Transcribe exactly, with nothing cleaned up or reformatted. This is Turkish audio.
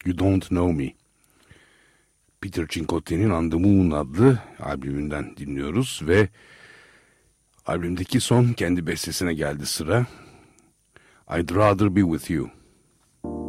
You Don't Know Me. Peter Cincotti'nin On the Moon adlı albümünden dinliyoruz ve albümdeki son kendi bestesine geldi sıra. I'd Rather Be With You.